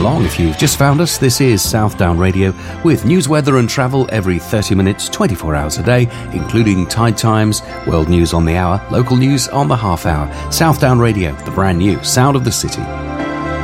along. If you've just found us, this is Southdown Radio with news, weather and travel every 30 minutes, 24 hours a day, including tide times, world news on the hour, local news on the half hour. Southdown Radio, the brand new sound of the city.